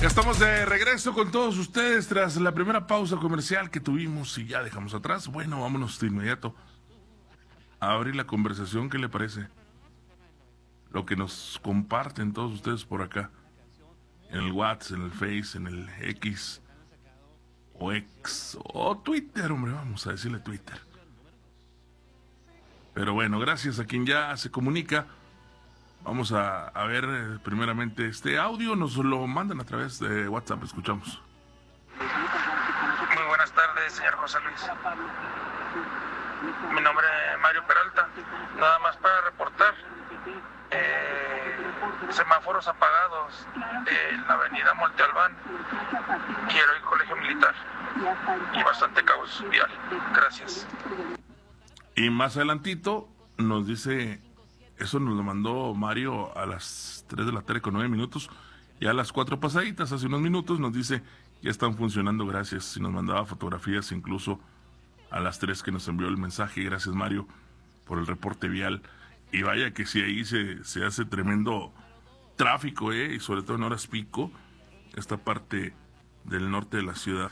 Ya estamos de regreso con todos ustedes tras la primera pausa comercial que tuvimos y ya dejamos atrás. Bueno, vámonos de inmediato a abrir la conversación. ¿Qué le parece? Lo que nos comparten todos ustedes por acá, en el WhatsApp, en el Face, en el X o Twitter, hombre, vamos a decirle Twitter. Pero bueno, gracias a quien ya se comunica. Vamos a ver primeramente este audio, nos lo mandan a través de WhatsApp, escuchamos. Muy buenas tardes, señor José Luis. Mi nombre es Mario Peralta. Nada más para reportar semáforos apagados en la avenida Monte Albán y Heroico Colegio Militar y bastante caos vial. Gracias. Y más adelantito nos dice, eso nos lo mandó Mario a las 3 de la tarde con 9 minutos, y a las 4 pasaditas, hace unos minutos, nos dice, ya están funcionando, gracias, y nos mandaba fotografías incluso a las 3 que nos envió el mensaje. Gracias, Mario, por el reporte vial. Y vaya que si ahí se hace tremendo tráfico, y sobre todo en horas pico, esta parte del norte de la ciudad,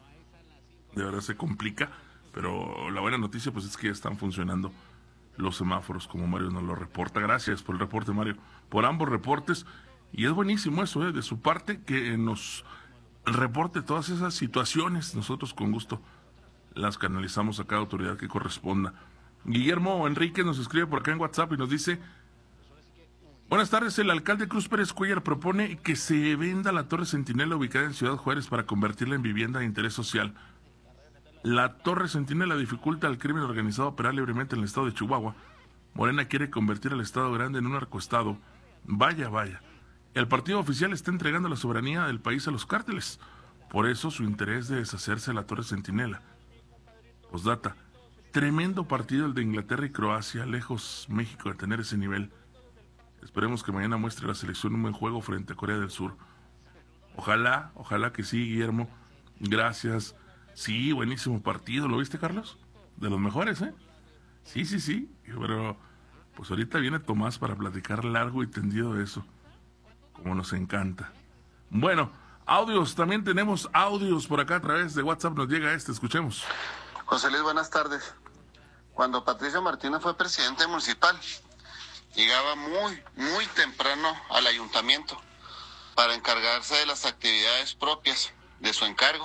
de verdad se complica, pero la buena noticia pues es que ya están funcionando los semáforos, como Mario nos lo reporta. Gracias por el reporte, Mario, por ambos reportes, y es buenísimo eso, de su parte, que nos reporte todas esas situaciones. Nosotros con gusto las canalizamos a cada autoridad que corresponda. Guillermo Enrique nos escribe por acá en WhatsApp y nos dice: buenas tardes, el alcalde Cruz Pérez Cuellar propone que se venda la Torre Centinela ubicada en Ciudad Juárez para convertirla en vivienda de interés social. La Torre Centinela dificulta al crimen organizado operar libremente en el estado de Chihuahua. Morena quiere convertir al estado grande en un narcoestado. Vaya, vaya. El partido oficial está entregando la soberanía del país a los cárteles. Por eso su interés de deshacerse de la Torre Centinela. Postdata: tremendo partido el de Inglaterra y Croacia, lejos México de tener ese nivel. Esperemos que mañana muestre la selección un buen juego frente a Corea del Sur. Ojalá que sí, Guillermo. Gracias. Sí, buenísimo partido. ¿Lo viste, Carlos? De los mejores, ¿eh? Sí. Pero pues ahorita viene Tomás para platicar largo y tendido de eso, como nos encanta. Bueno, audios. También tenemos audios por acá a través de WhatsApp. Nos llega escuchemos. José Luis, buenas tardes. Cuando Patricio Martínez fue presidente municipal, llegaba muy temprano al ayuntamiento para encargarse de las actividades propias de su encargo.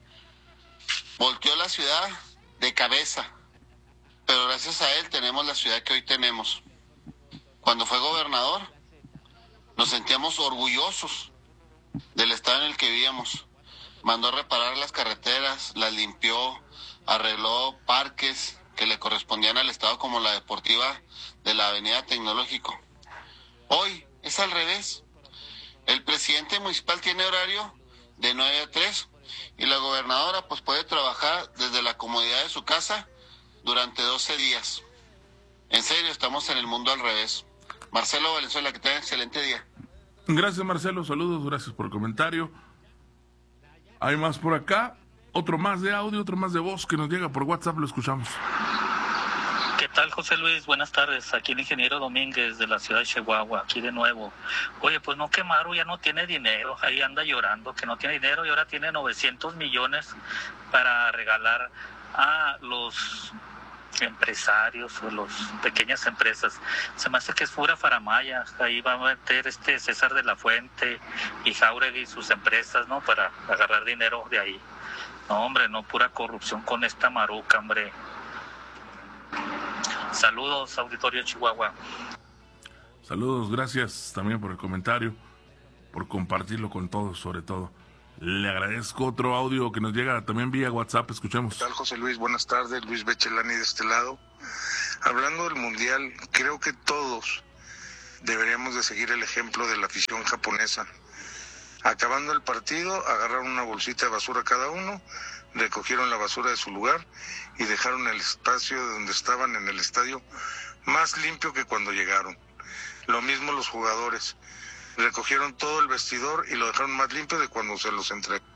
Volteó la ciudad de cabeza, pero gracias a él tenemos la ciudad que hoy tenemos. Cuando fue gobernador, nos sentíamos orgullosos del estado en el que vivíamos. Mandó a reparar las carreteras, las limpió, arregló parques que le correspondían al estado, como la deportiva de la Avenida Tecnológico. Hoy es al revés. El presidente municipal tiene horario de 9 a 3 y la gobernadora pues puede trabajar desde la comodidad de su casa durante 12 días. En serio, estamos en el mundo al revés. Marcelo Valenzuela, que tenga un excelente día. Gracias, Marcelo, saludos, gracias por el comentario. Hay más por acá, otro más de audio, otro más de voz que nos llega por WhatsApp, lo escuchamos. ¿Qué tal, José Luis? Buenas tardes. Aquí el ingeniero Domínguez de la ciudad de Chihuahua, aquí de nuevo. Oye, pues no, que Maru ya no tiene dinero, ahí anda llorando que no tiene dinero y ahora tiene 900 millones para regalar a los empresarios o las pequeñas empresas. Se me hace que es pura faramaya. Ahí va a meter César de la Fuente y Jauregui y sus empresas, ¿no? Para agarrar dinero de ahí. No, hombre, no, pura corrupción con esta maruca, hombre. Saludos, auditorio Chihuahua. Saludos, gracias también por el comentario, por compartirlo con todos, sobre todo. Le agradezco. Otro audio que nos llega también vía WhatsApp, escuchemos. ¿Qué tal, José Luis? Buenas tardes, Luis Bechelani de este lado. Hablando del Mundial, creo que todos deberíamos de seguir el ejemplo de la afición japonesa. Acabando el partido, agarraron una bolsita de basura cada uno, recogieron la basura de su lugar y dejaron el espacio donde estaban en el estadio más limpio que cuando llegaron. Lo mismo los jugadores. Recogieron todo el vestidor y lo dejaron más limpio de cuando se los entregó.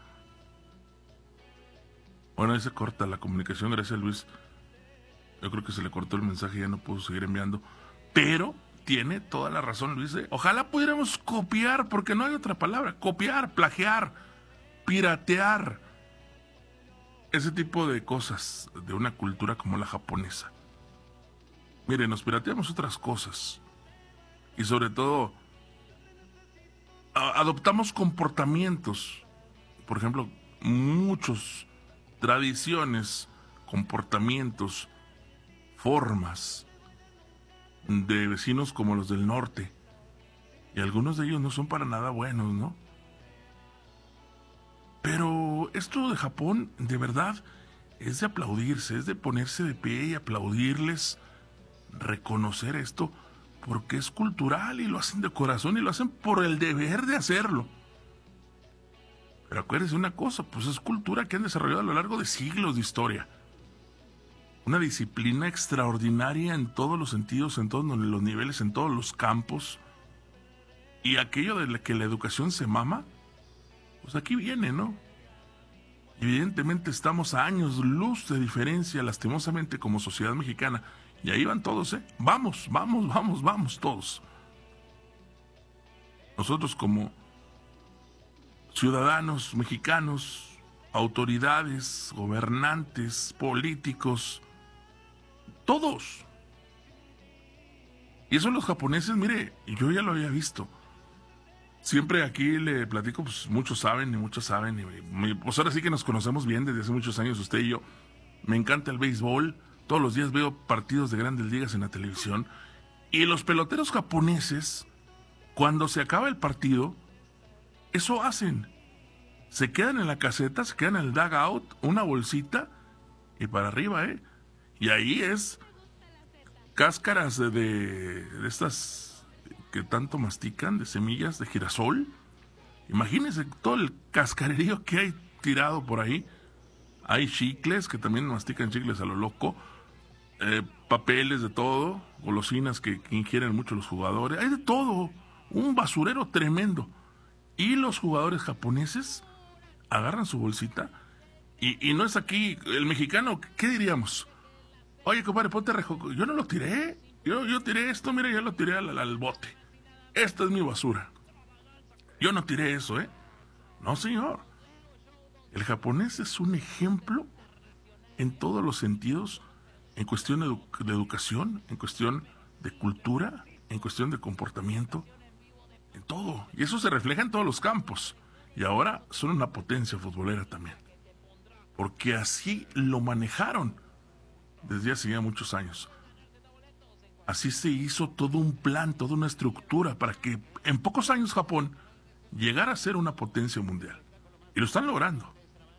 Bueno, ahí se corta la comunicación, gracias, Luis. Yo creo que se le cortó el mensaje y ya no pudo seguir enviando. Pero tiene toda la razón, Luis. Ojalá pudiéramos copiar, porque no hay otra palabra. Copiar, plagiar, piratear. Ese tipo de cosas de una cultura como la japonesa. Mire, nos pirateamos otras cosas. Y sobre todo, adoptamos comportamientos. Por ejemplo, muchas tradiciones, comportamientos, formas de vecinos como los del norte. Y algunos de ellos no son para nada buenos, ¿no? Pero esto de Japón, de verdad, es de aplaudirse, es de ponerse de pie y aplaudirles, reconocer esto, porque es cultural y lo hacen de corazón y lo hacen por el deber de hacerlo. Pero acuérdense una cosa, pues es cultura que han desarrollado a lo largo de siglos de historia. Una disciplina extraordinaria en todos los sentidos, en todos los niveles, en todos los campos. Y aquello de que la educación se mama, pues aquí viene, ¿no? Evidentemente estamos a años luz de diferencia, lastimosamente, como sociedad mexicana. Y ahí van todos, ¿eh? Vamos todos. Nosotros como ciudadanos mexicanos, autoridades, gobernantes, políticos, todos. Y eso los japoneses, mire, yo ya lo había visto. Siempre aquí le platico, pues muchos saben y muchos saben. Pues ahora sí que nos conocemos bien desde hace muchos años, usted y yo. Me encanta el béisbol. Todos los días veo partidos de grandes ligas en la televisión. Y los peloteros japoneses, cuando se acaba el partido, eso hacen. Se quedan en la caseta, se quedan en el dugout, una bolsita y para arriba, ¿eh? Y ahí es cáscaras de estas que tanto mastican, de semillas de girasol. Imagínense todo el cascarerío que hay tirado por ahí. Hay chicles, que también mastican chicles a lo loco. Papeles de todo, golosinas que ingieren mucho los jugadores. Hay de todo, un basurero tremendo. Y los jugadores japoneses agarran su bolsita. Y no es aquí, el mexicano, ¿qué diríamos? Oye, compadre, ponte rejo. Yo no lo tiré. Yo tiré esto, mira, yo lo tiré al bote. Esta es mi basura. Yo no tiré eso, ¿eh? No, señor. El japonés es un ejemplo en todos los sentidos, en cuestión de educación, en cuestión de cultura, en cuestión de comportamiento, en todo. Y eso se refleja en todos los campos. Y ahora son una potencia futbolera también. Porque así lo manejaron desde hace ya muchos años. Así se hizo todo un plan, toda una estructura para que en pocos años Japón llegara a ser una potencia mundial. Y lo están logrando.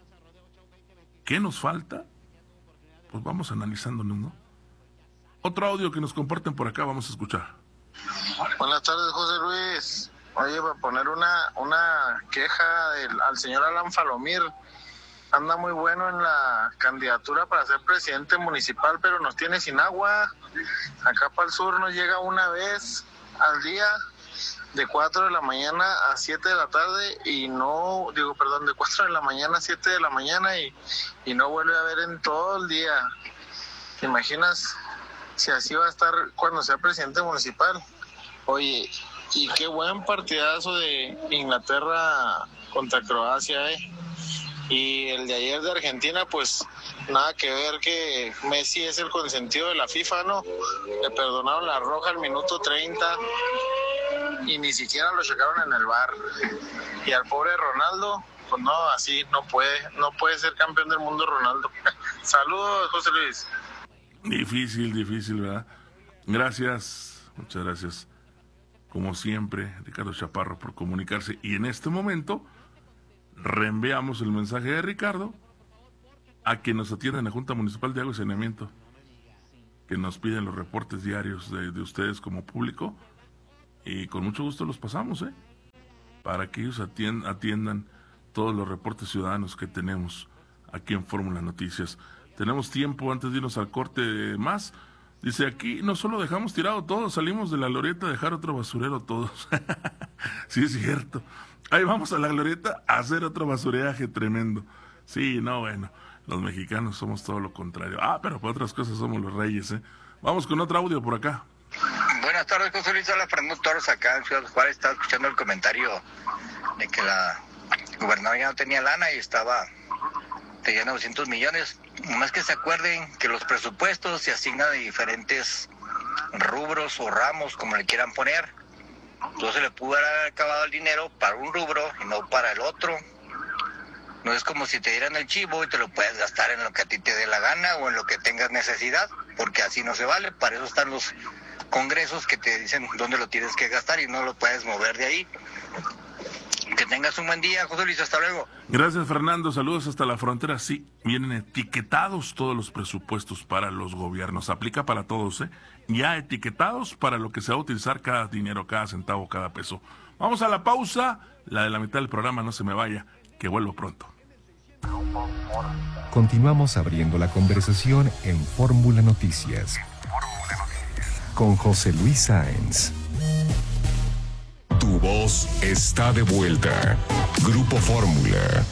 ¿Qué nos falta? Pues vamos analizándonos, ¿no? Otro audio que nos comparten por acá, vamos a escuchar. Buenas tardes, José Luis. Oye, para poner una queja al señor Alan Falomir. Anda muy bueno en la candidatura para ser presidente municipal, pero nos tiene sin agua. Acá para el sur nos llega una vez al día, de 4 de la mañana a 7 de la tarde, de 4 de la mañana a 7 de la mañana y no vuelve a ver en todo el día. ¿Te imaginas si así va a estar cuando sea presidente municipal? Oye, y qué buen partidazo de Inglaterra contra Croacia, Y el de ayer de Argentina, pues nada que ver, que Messi es el consentido de la FIFA, ¿no? Le perdonaron la roja al minuto 30 y ni siquiera lo checaron en el VAR. Y al pobre Ronaldo, pues no, así no puede ser campeón del mundo Ronaldo. Saludos, José Luis. Difícil, ¿verdad? Gracias, muchas gracias. Como siempre, Ricardo Chaparro por comunicarse. Y en este momento reenviamos el mensaje de Ricardo a que nos atiendan la Junta Municipal de Agua y Saneamiento, que nos piden los reportes diarios de ustedes como público, y con mucho gusto los pasamos, para que ellos atiendan todos los reportes ciudadanos que tenemos aquí en Fórmula Noticias. Tenemos tiempo antes de irnos al corte más. Dice aquí, no solo dejamos tirado todo, salimos de la glorieta a dejar otro basurero todos. Sí, es cierto. Ahí vamos a la glorieta a hacer otro basureaje tremendo. Sí, no, bueno, los mexicanos somos todo lo contrario. Pero por otras cosas somos los reyes, Vamos con otro audio por acá. Buenas tardes, José Luis. Hola, Fernando Torres, acá en Ciudad Juárez. Estaba escuchando el comentario de que la gobernadora ya no tenía lana y tenía 900 millones. Nomás que se acuerden que los presupuestos se asignan de diferentes rubros o ramos, como le quieran poner. Entonces le pudo haber acabado el dinero para un rubro y no para el otro. No es como si te dieran el chivo y te lo puedes gastar en lo que a ti te dé la gana o en lo que tengas necesidad, porque así no se vale. Para eso están los congresos que te dicen dónde lo tienes que gastar y no lo puedes mover de ahí. Que tengas un buen día, José Luis. Hasta luego. Gracias, Fernando. Saludos hasta la frontera. Sí, vienen etiquetados todos los presupuestos para los gobiernos. Aplica para todos, ¿eh? Ya etiquetados para lo que se va a utilizar cada dinero, cada centavo, cada peso. Vamos a la pausa. La de la mitad del programa, no se me vaya, que vuelvo pronto. Continuamos abriendo la conversación en Fórmula Noticias con José Luis Sáenz. Tu voz está de vuelta. Grupo Fórmula.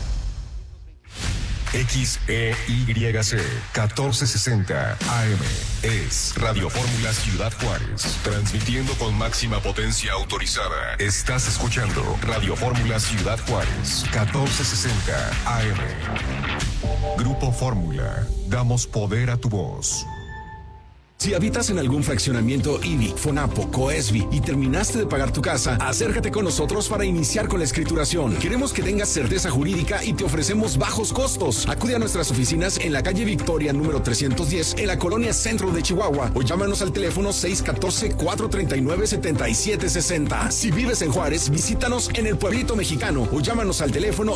XEYC 1460 AM es Radio Fórmula Ciudad Juárez, transmitiendo con máxima potencia autorizada. Estás escuchando Radio Fórmula Ciudad Juárez 1460 AM. Grupo Fórmula, damos poder a tu voz. Si habitas en algún fraccionamiento IBI, FONAPO, COESBI y terminaste de pagar tu casa, acércate con nosotros para iniciar con la escrituración. Queremos que tengas certeza jurídica y te ofrecemos bajos costos. Acude a nuestras oficinas en la calle Victoria número 310 en la colonia Centro de Chihuahua o llámanos al teléfono 614-439-7760. Si vives en Juárez, visítanos en el Pueblito Mexicano o llámanos al teléfono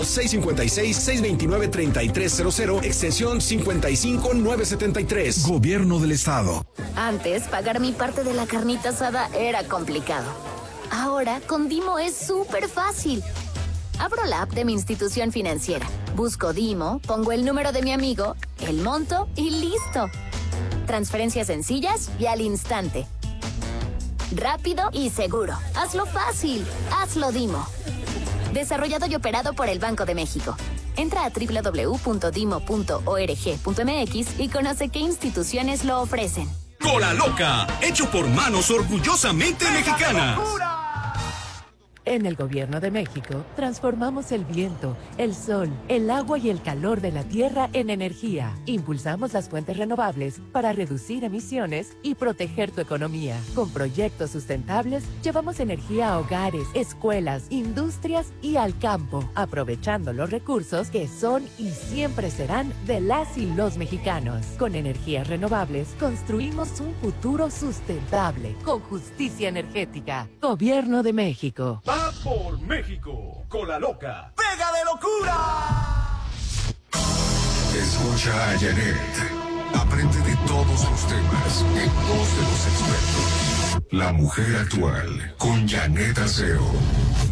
656-629-3300 extensión 55973. Gobierno del Estado. Antes, pagar mi parte de la carnita asada era complicado. Ahora, con Dimo es súper fácil. Abro la app de mi institución financiera, busco Dimo, pongo el número de mi amigo, el monto y listo. Transferencias sencillas y al instante. Rápido y seguro. Hazlo fácil. Hazlo Dimo. Desarrollado y operado por el Banco de México. Entra a www.dimo.org.mx y conoce qué instituciones lo ofrecen. Cola Loca, hecho por manos orgullosamente mexicanas. En el Gobierno de México, transformamos el viento, el sol, el agua y el calor de la tierra en energía. Impulsamos las fuentes renovables para reducir emisiones y proteger tu economía. Con proyectos sustentables, llevamos energía a hogares, escuelas, industrias y al campo, aprovechando los recursos que son y siempre serán de las y los mexicanos. Con energías renovables, construimos un futuro sustentable, con justicia energética. Gobierno de México. ¡Va por México! ¡Cola Loca! ¡Pega de locura! Escucha a Janet. Aprende de todos los temas en voz de los expertos. La mujer actual con Janet Arceo.